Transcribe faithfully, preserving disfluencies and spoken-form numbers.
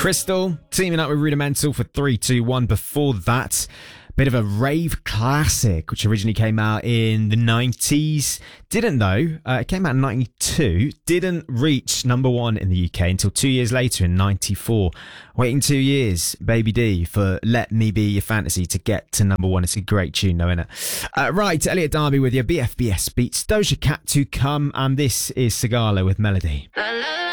Crystal teaming up with Rudimental for three two one. Before that, bit of a rave classic, which originally came out in the nineties. Didn't though. Uh, it came out in ninety-two. Didn't reach number one in the U K until two years later in ninety-four. Waiting two years, Baby D, for Let Me Be Your Fantasy to get to number one. It's a great tune though, isn't it? Uh, right, Elliot Darby with your B F B S Beats. Doja Cat to come, and this is Sigala with Melody.